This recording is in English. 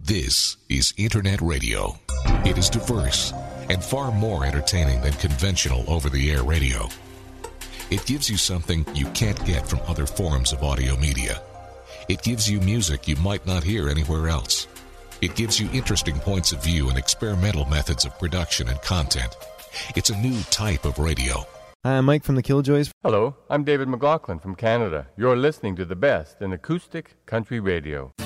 This is Internet Radio. It is diverse and far more entertaining than conventional over-the-air radio. It gives you something you can't get from other forms of audio media. It gives you music you might not hear anywhere else. It gives you interesting points of view and experimental methods of production and content. It's a new type of radio. Hi, I'm Mike from the Killjoys. Hello, I'm David McLaughlin from Canada. You're listening to the best in acoustic country radio.